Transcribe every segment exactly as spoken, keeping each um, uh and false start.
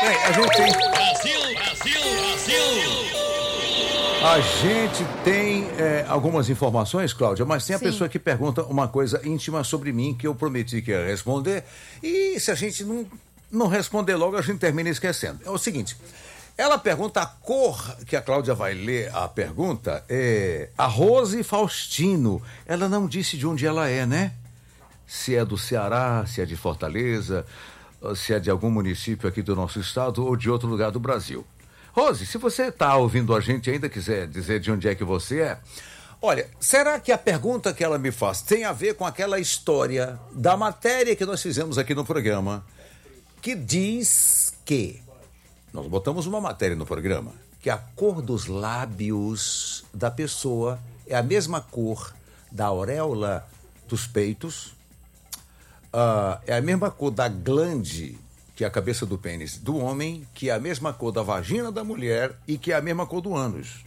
Bem, a gente tem... Brasil, Brasil, Brasil! A gente tem é, algumas informações, Cláudia, mas tem a Sim. pessoa que pergunta uma coisa íntima sobre mim que eu prometi que ia responder, e se a gente não, não responder logo, a gente termina esquecendo. É o seguinte, ela pergunta a cor, que a Cláudia vai ler a pergunta, é a Rose Faustino. Ela não disse de onde ela é, né? Se é do Ceará, se é de Fortaleza, se é de algum município aqui do nosso estado ou de outro lugar do Brasil. Rose, se você está ouvindo a gente e ainda quiser dizer de onde é que você é, olha, será que a pergunta que ela me faz tem a ver com aquela história da matéria que nós fizemos aqui no programa, que diz que, nós botamos uma matéria no programa, que a cor dos lábios da pessoa é a mesma cor da auréola dos peitos, uh, é a mesma cor da glande, que é a cabeça do pênis do homem, que é a mesma cor da vagina da mulher e que é a mesma cor do ânus.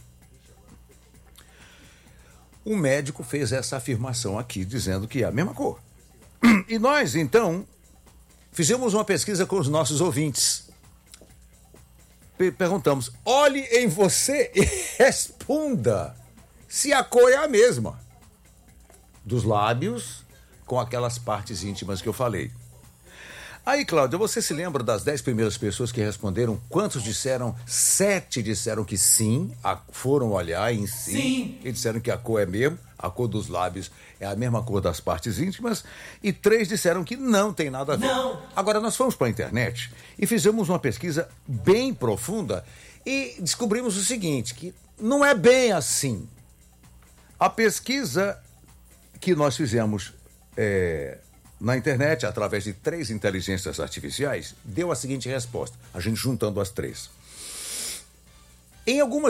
O médico fez essa afirmação aqui, dizendo que é a mesma cor. E nós, então, fizemos uma pesquisa com os nossos ouvintes. Perguntamos, olhe em você e responda se a cor é a mesma dos lábios com aquelas partes íntimas que eu falei. Aí, Cláudia, você se lembra das dez primeiras pessoas que responderam? Quantos disseram? Sete disseram que sim, a, foram olhar em si, sim, e disseram que a cor é mesmo, a cor dos lábios é a mesma cor das partes íntimas, e três disseram que não tem nada a ver. Não. Agora, nós fomos para a internet e fizemos uma pesquisa bem profunda e descobrimos o seguinte, que não é bem assim. A pesquisa que nós fizemos... É, na internet, através de três inteligências artificiais, deu a seguinte resposta, a gente juntando as três. Em algumas